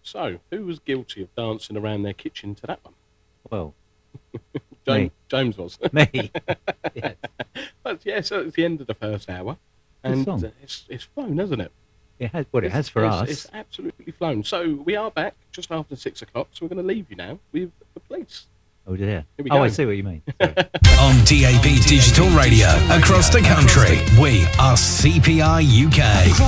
So, who was guilty of dancing around their kitchen to that one? Well, James was. me. Yes. But yeah, so it's the end of the first hour. Good And song. it's flown, hasn't it? It has. Well, it has for us. It's absolutely flown. So we are back just after 6 o'clock. So we're going to leave you now with the police. Oh dear. Here we Oh, go. I see what you mean. Sorry. On DAB Digital Radio across the country, we are CPI UK.